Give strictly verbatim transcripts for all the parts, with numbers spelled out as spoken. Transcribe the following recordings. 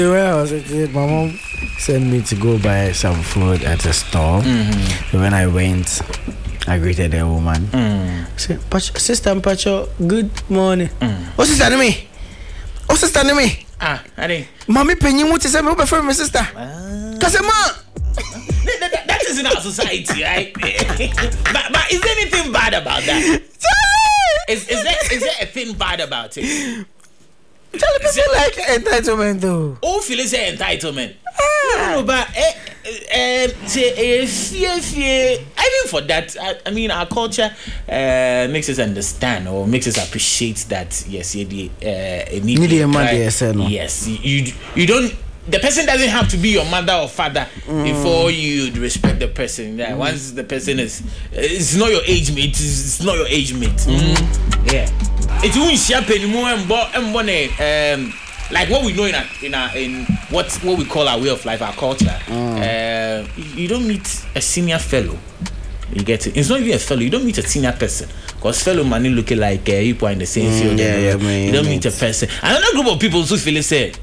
When I was a kid, my mom sent me to go buy some food at a store. Mm-hmm. So when I went, I greeted the woman. Mm. I said, Sister Mpacho, good morning. Mm. Oh, sister, to me. Oh, sister, to me. Ah, Adi. Mommy, penny, what is my friend, my sister? Because uh, that, that is in our society, right? but, but is there anything bad about that? is, is, there, is there a thing bad about it? Tell me people like entitlement though. All feel is entitlement. Ah. No, but eh, eh, eh, fear, fear. I mean, for that, I, I mean, our culture uh, makes us understand or makes us appreciate that. Yes, you need uh, need need a mother, yes, no? Yes, you you don't. The person doesn't have to be your mother or father mm. before you respect the person. Yeah, mm. Once the person is, it's not your age mate. It's, it's not your age mate. Mm. Yeah. It won't shape anymore and um like what we know in a, in a, in what what we call our way of life, our culture. Mm. Uh, you don't meet a senior fellow. You get it. It's not even a fellow. You don't meet a senior person because fellow money looking like uh, people in the same mm, field. Yeah, yeah, man, you don't meet a person. Another group of people who feel say,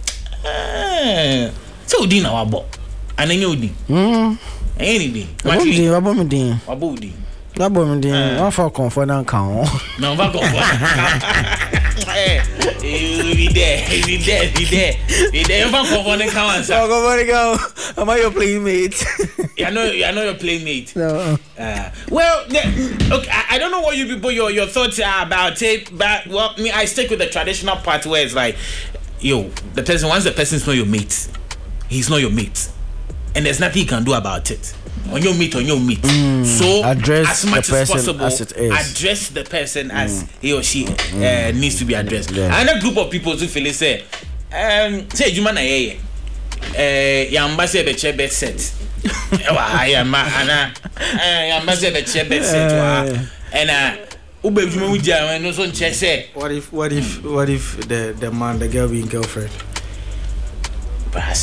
ah, so we our bo, and then you do. Hmm. Anything. What do you? What about me? What about you? That boy me dey one for comfort and count. No, for comfort. Eh, you be there, you be there, be there. Be there for comfort and count. So comfort and count. Am I your playmate? I know, I know your playmate. No. Uh, well, the, okay, I, I don't know what you people your your thoughts are about it, but well, me I stick with the traditional part where it's like, yo, the person once the person's not your mate, he's not your mate, and there's nothing you can do about it. On your meat, on your meat. Mm, so address as much the person as possible, as it is. address the person mm. as he or she mm. uh, needs to be addressed. Yeah. Another group of people who feel say, um, say you man aye, eh, yamba say be chair bed set. Ewa aye ma ana, eh, yamba say be chair bed set wa, and uh, ube juma uja no so nche say. What if, what if, what if the the man, the girl being girlfriend? Because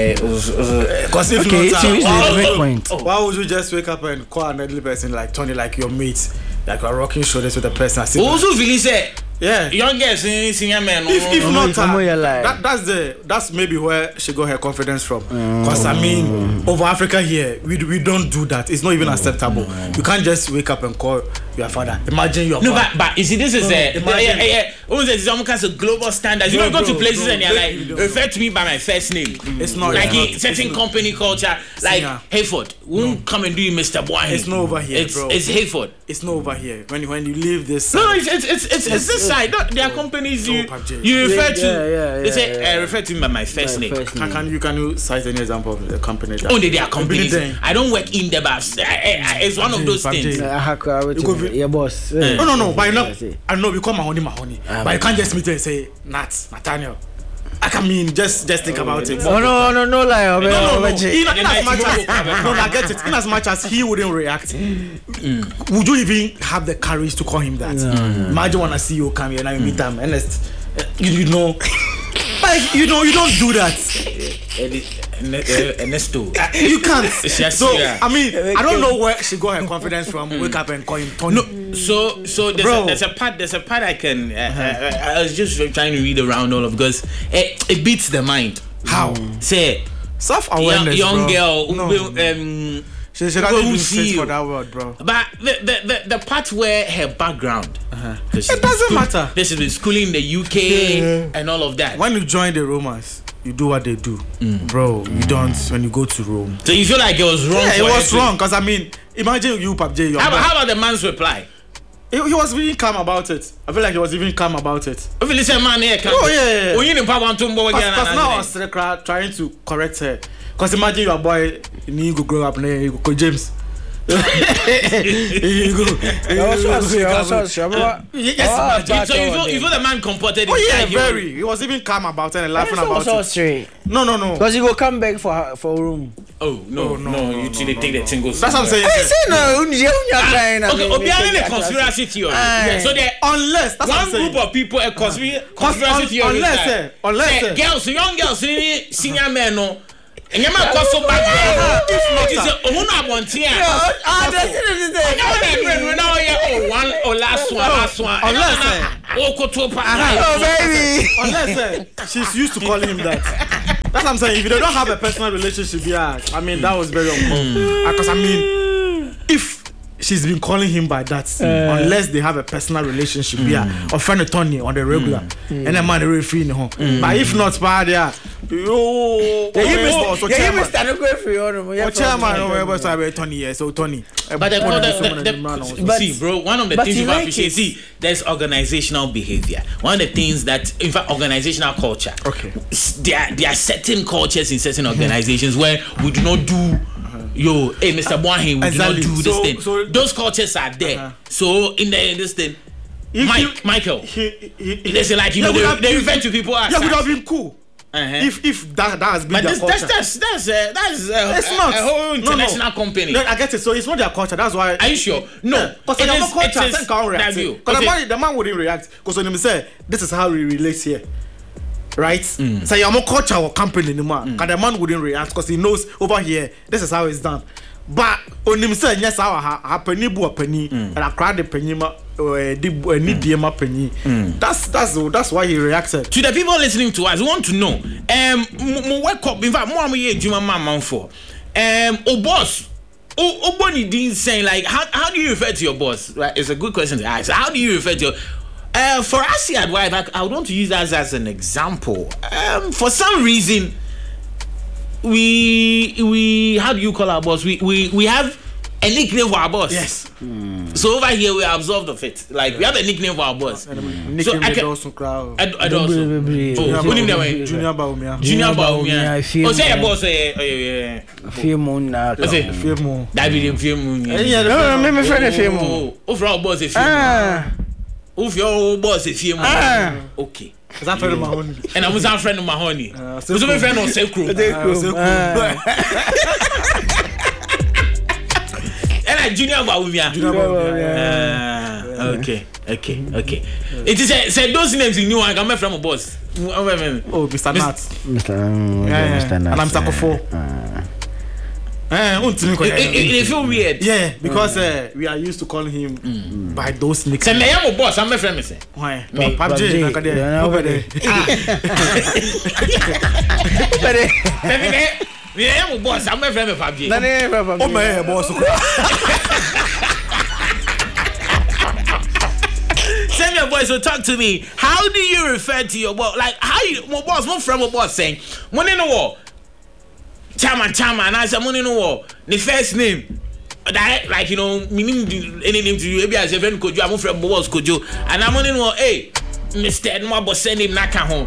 if okay, not, it's uh, oh, a oh, point. Oh. Why would you just wake up and call another person like Tony, like your mate, like you're rocking shoulders with a person? Also, really say, yeah, young girls, senior men. If, if oh, not, uh, that, that, that's the that's maybe where she got her confidence from. Because mm. I mean, over Africa here, we we don't do that. It's not even acceptable. Mm. You can't just wake up and call your father. Imagine your no, father. but but you see, this is a yeah yeah. Almost some kind of global standards. You don't go to places bro, and you're like refer to me by my first name. It's not like a certain company culture, like yeah. Hayford. Won't no. come and do you, Mister Boy. It's not over here, it's, bro. It's Hayford. It's not over here. When when you leave this. No, it's it's it's it's, it's this side. There are companies you you refer to. Yeah, yeah, yeah, they say yeah. uh, refer to me by my first my name. First name. Can, can you can you cite any example of the company? That Only there are companies. I don't work in the bus. It's one of those things. Yeah, boss. No, no, no. But you know, I know we call Mahoney Mahoney. But you can't just meet her and say Nat, Nathaniel. I can mean just just think about it. Oh no no no lie. No no no. In, in as much as no, I get it. In as much as he wouldn't react, mm. would you even have the courage to call him that? Mm. Imagine when I see you come here and I meet him, and you, you know, like you know, you don't do that. Ernesto, you can't. So I mean, I don't know where she got her confidence from. Wake up and call him Tony. No, so so there's a, there's a part there's a part I can. Uh, uh-huh. I, I was just trying to read around all of because it, it beats the mind. How? Say self-awareness, young, young bro. girl. No. Will, um, she should have been fit for that word, bro. But the the, the, the part where her background, uh-huh. it doesn't school, matter. This is schooling in the U K yeah. and all of that. When you join the Romans, you do what they do, mm. bro. You don't when you go to Rome. So you feel like it was wrong? Yeah, it was wrong. Cause I mean, imagine you, P U B J. How, how about the man's reply? He, he was really calm about it. I feel like he was even calm about it. If you listen, man, here, oh yeah, yeah. Oh, you didn't want to go again. Because now I was trying to correct her. Cause imagine your boy, you go grow up, you go James. You go. Yes, so you feel, you feel the man comported. Oh yeah, very. He was even calm about it and laughing about it. Straight. No, no, no. Because he go come back for for room. Oh no, no, no. You two take the thing goes. That's what I'm saying. I say no. Okay, Obiara a conspiracy theory. So there, unless one group of people a conspiracy theory. Unless, unless girls, young girls, senior men, no. And you might cause so bad. If not, oh, no, one thing. Ah, that's it. Now, yeah, one or last one, last one. Unless, oh, baby. Unless she's used to calling him that. That's what I'm saying. If you don't have a personal relationship, yeah, I mean that was very uncomfortable. Because I mean, if she's been calling him by that, uh, unless they have a personal relationship, mm. yeah, or friend Tony on the regular, mm. and a man really free in home. Mm. But if not, bad, yeah, oh, yeah, you must yeah, you must stand up for you. Or chairman, or whatever, so Tony, yeah, so Tony. But the, the, the, the, but see, bro, one of the things you like appreciate, it. see, there's organizational behavior. One of the things that, in fact, organizational culture. Okay. There are, there are certain cultures in certain organizations where we do not do. Yo, hey, Mister Boahin, we exactly. do not do this so, thing. So, Those cultures are there. Uh-huh. So in the in this thing, Mike, you, Michael, he, he, he, they say like you yeah, know they, they refer to people as. Yeah, would have been cool. Uh-huh. If if that that has been but their this, culture. That's that's that's uh, that's uh, it's not. a whole international no, no. company. No, I get it. So it's not their culture. That's why. Are you sure? No, because yeah, no culture. I can't react. Because the man the man wouldn't react. Because when he say this is how we relate here. Right? Mm. So you're more culture or company anymore. Mm. The man wouldn't react because he knows over here this is how it's done. But on him say yes, how ha penny bu penny and I cried the penny ma uh need the ma penny. That's that's that's why he reacted. To the people listening to us, we want to know. Um mo wake up in fact mo am here Juma man for. Um oh boss. Oh oh Bonnie Dean saying like how how do you refer to your boss? Right? It's a good question to ask. How do you refer to your Uh, for us here at Wife, I, I would want to use that as an example. Um, for some reason, we we how do you call our boss? We we we have a nickname for our boss. Yes. Mm. So over here we are absolved of it. Like we have a nickname for our boss. Mm. So I can. I, I don't also. Oh, name that Junior Baumia. Junior Baumia. Oh, say your boss. Oh yeah. Fiemon. Okay. Fiemon. That be the Fiemon. Yeah. No, no, me friend Fiemon. Oh, for our boss is Fiemon. If your boss is here, ah. okay. Is that friend of Mahoney? And I was a friend of Mahoney. Was a friend of Sekro. And I junior Baumia. Okay, okay, okay. It is said those names you knew. I come from a boss. Oh, Mister Nat. Mister Mister Nat. And I'm Sakofo. Eh, it feel weird. Yeah, because uh, we are used to calling him mm. by those nicknames. Say me am boss, I'm my friend me say. Why? Me P U B G na kade. Over there. Over there. Me am boss, I'm my friend me P U B G. Na ne P U B G. Oh my boss. Send me a voice or talk to me. How do you refer to your boss? Like how you my boss, my friend my boss saying, "When in the war Chairman, chairman, I said, money no war. The first name, that like you know, meaning any name to you. Maybe as a friend could you, I'm from boss could you, and I'm only no. Hey, Mister Edmond, boss send him naka home.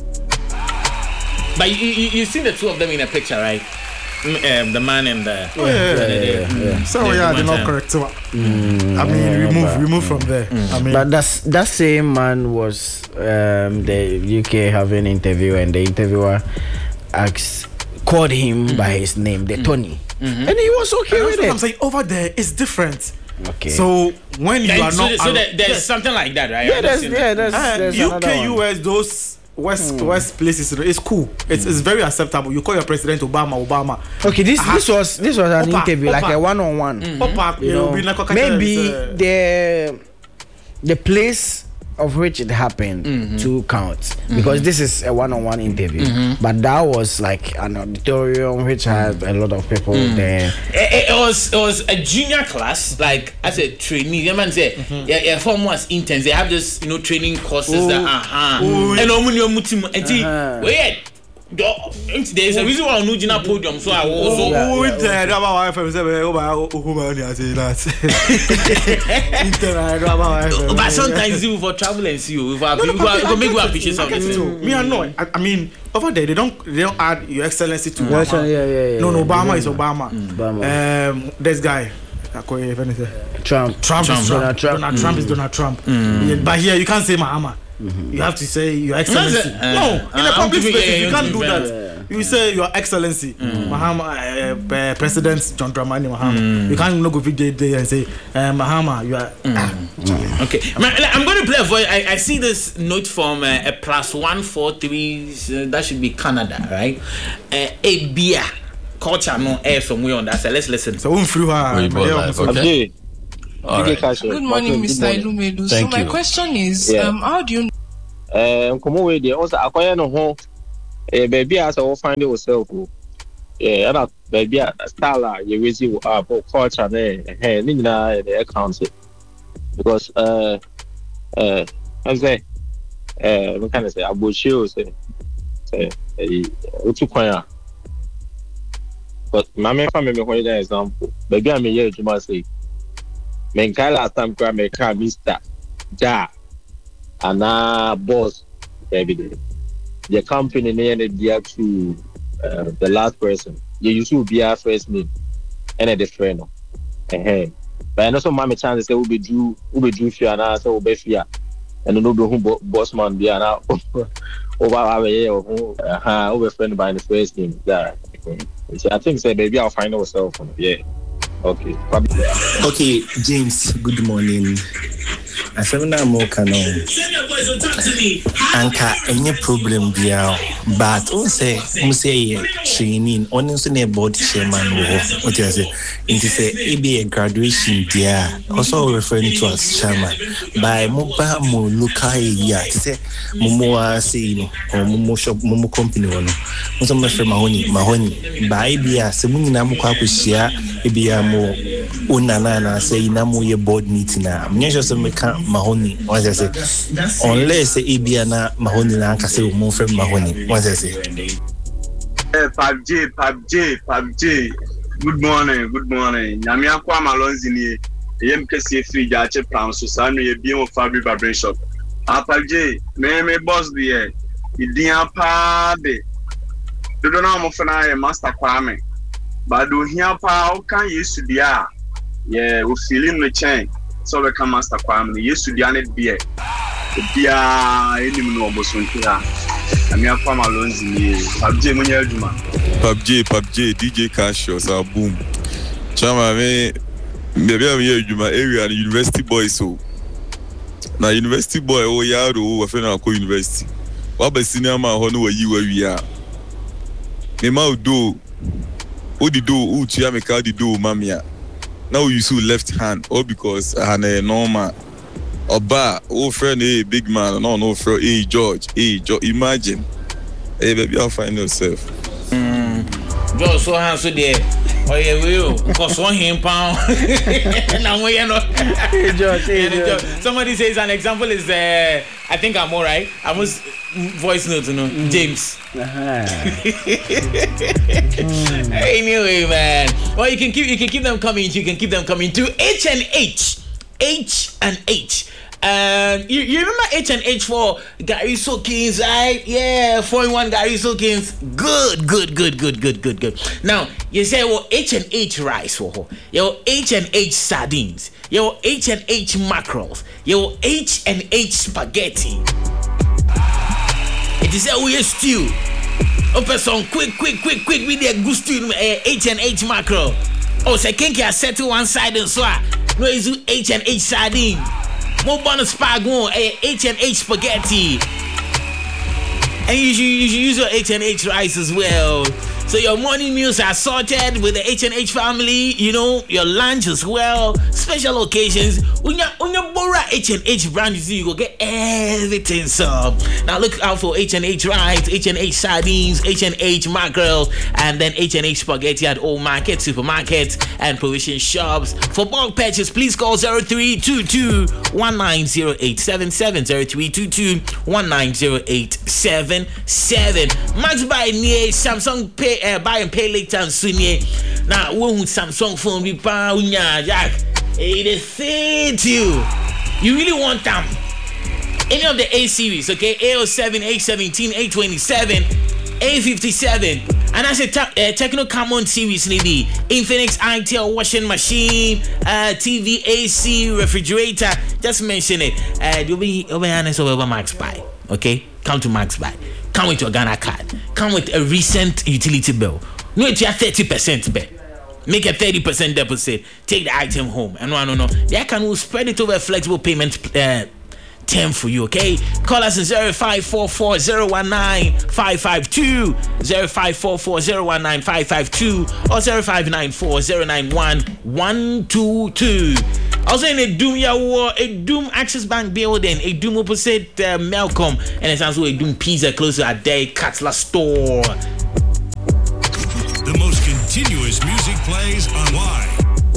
But you, you you seen the two of them in a picture, right? Um, the man and the. Oh, yeah, yeah, yeah, yeah, yeah. So yeah, they're not correct. So, mm, I mean, remove, remove from there. Mm. I mean, but that's that same man was um, the U K having an interview, and the interviewer asked. Called him mm-hmm. by his name, the Tony, mm-hmm. and he was okay and with it. I'm saying over there it's different. Okay. So when yeah, you are so not, so there, there's yes. something like that, right? Yeah, there's, yeah, there's, uh, there's U K, U S, those west mm. west places, it's cool. It's mm. it's very acceptable. You call your president Obama, Obama. Okay, this this was this was an Opa, interview, Opa. like a one on one. Maybe uh, the the place of which it happened mm-hmm. two counts mm-hmm. because this is a one-on-one interview mm-hmm. but that was like an auditorium which had a lot of people mm. there. It, it was it was a junior class, like as a trainee. You man say mm-hmm. yeah, yeah, form was intense. They have this you know training courses Ooh. that uh-huh Ooh. and uh-huh. wait there's a reason why I'm not on podium, so I also with the drama wife say oh who man I say that. But sometimes you for travel and see you, if I go make you appreciate something. Me I know. I mean over there they don't they don't add your excellency to Obama. Yeah, yeah, yeah, no, no, yeah, Obama yeah, is Obama. Mm, Obama. Um, this guy. Trump. Trump. Trump. Trump. Is Donald Trump. Donald Trump mm. is Donald Trump. Mm. Yeah, but here you can't say Mahama. Mm-hmm. You have to say Your Excellency. Uh, no, in uh, a public space yeah, you can't do that. Yeah. You say Your Excellency, mm. Mahama, uh, uh, President John Dramani Mahama. Mm. You can't go video there and say uh, Mahama. You are. Mm. Ah. Mm. Okay, I'm going to play a voice. I, I see this note from uh, a plus one four three. Uh, that should be Canada, right? Uh, a beer culture no air somewhere on that. So let's listen. So we through her. Okay. Right. Good morning, Mister Ilumelu. So my you. question is, yeah. um, how do you? Um, come away there. Also, acquire no home. Eh, baby, as I will find yourself. Yeah, and baby, style you receive uh culture there. Hey, Nina, the accounts because uh uh I say uh what can I say? About you say say uh too quiet. But my main family me hold an example. Baby, I'm here to must say. Men kai last time I make a Mister Ja and uh boss every day. The company near the to uh, the last person. You used to be our first name and a friend. Eh, but I know some mammy chance say we be do we be do fear and so be fear. And no be who boss man be now over our year or uh over friend by the first name. Yeah. So I think say baby I'll find ourselves from yeah. Okay. Okay, James, good morning. I said na mo kano. Anka any problem dia, but on say mo say training on so na board chairman wo. What you say? Into say e be a graduation dia. Also referring to as chairman. By mo ba mo local area. Say mo mo say no or mo mo shop mo mo company wono. Mo so me frame mahoni mahoni. By bia se mo nyina mo kwa kwhia e bia mo unana na say na mo ye board meeting na. Me just me kan mahoni. What I say? Unless e bia na mahoni na anka say mo frame mahoni. What I say? Eh, five J, five J, five J. Good morning, good morning. Nyame akwa malonzi ni yem kese free ja che plan so sa no ye bi mo Fabri Barber Shop. Ah, five J, me me boss there. Idia pa de. Do do na mo fana ye master Kwame. But do here pa o kan yesu dia. Yeah, we feeling no chain. So we can master Kwame. Yesu dia ne dia. Dia enim no obosontia. Ami akwa malonzi ni five J munya aduma. five J, five J, D J Casio, so boom. Chama me, maybe I'm here aduma area and university boy so. Na university boy o yaro o afena na ko university. Wa ba senior man ho no wa yi wa wi a. Me ma do o di do o tia me ka di do mamia. Now you so left hand all because I had a normal Oba, oh friend, hey, big man, no, no, friend, hey, George, hey, George, imagine. Hey, baby, I'll find yourself. Mm. George, so handsome there. Oh, yeah, will. Because one him pound. Now, we know. Hey, George, hey, George. Somebody says an example is, uh, I think I'm all right. I was voice note, you know, mm. James. Uh-huh. mm. Anyway, man. Well, you can keep, you can keep them coming. You can keep them coming to H and H. H and H. Um, you, you remember H and H for Gary Sokins, right? Yeah, four in one Gary Sokins. Good, good, good, good, good, good, good. Now, you say, well, H and H rice for her. Yo, H and H sardines. Yo, H and H mackerels. Yo, H and H spaghetti. It is a weird stew. Open some quick, quick, quick, quick with the good stew, uh, H and H mackerel. Oh, so can you set to one side and so no, it's H and H sardine. More bonus spagon, H and H spaghetti. And you should, you should use your H and H rice as well. So your morning meals are sorted with the H and H family. You know, your lunch as well. Special occasions. When you when you borrow H and H brand, you see you go get everything. So now look out for H and H rice, H and H sardines, H and H mackerel, and then H and H spaghetti at all markets, supermarkets, and provision shops. For bulk purchase, please call zero three two two one nine zero eight seven seven zero three two two one nine zero eight seven seven. Max buy near Samsung Pay. Uh, buy and pay later and soon. Now, when Samsung phone be pound, Jack, it is say to you, you really want them. Any of the A series, okay? A oh seven, A seventeen, A twenty-seven, A fifty-seven, and that's a te- uh, Techno Camon series, maybe Infinix I T L washing machine, uh, T V, A C, refrigerator. Just mention it. Uh, you'll be over honest over Max Buy, okay? Come to Max Buy. Come with your Ghana card. Come with a recent utility bill. No, it's your thirty percent bill. Make a thirty percent deposit. Take the item home. And no, no, no. They can spread it over a flexible payment uh, term for you, okay? Call us at zero five four four zero one nine five five two, zero five four four zero one nine five five two, or zero five nine four zero nine one one two two. Also in a Doom Yawo, a Doom Access Bank building, a Doom opposite uh, Malcolm, and it's also a Doom Pizza close to a day Cutler store. The most continuous music plays on Y.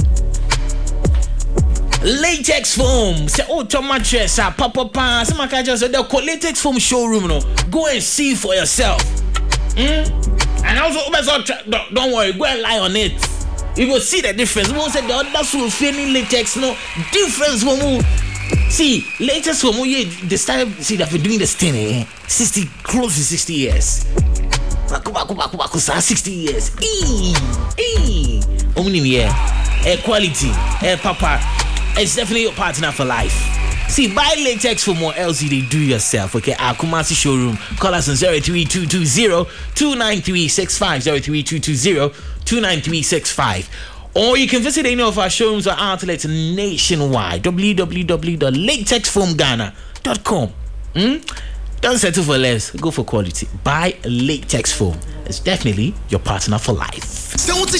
Latex foam. Say, oh, to mattress, ah, papa pa. Some can just say, they'll call latex foam showroom. No, go and see for yourself. Mm? And also, don't, don't worry, go and lie on it. You will see the difference. We won't say the others will feeling latex. No difference. When see latex foam, you they started see they've been doing this thing. Eh? Sixty, close to sixty years. Baku baku baku baku sa sixty years. Eee, eee. Omni yeah. Air quality, air papa. It's definitely your partner for life. See, buy latex for more else you do yourself. Okay, our Kumasi showroom. Call us on zero three two two zero two nine three six five, zero three two two zero two nine three six five. Or you can visit any of our showrooms or outlets nationwide. w w w dot latex foam ghana dot com. Hmm? Don't settle for less. Go for quality. Buy latex foam. It's definitely your partner for life.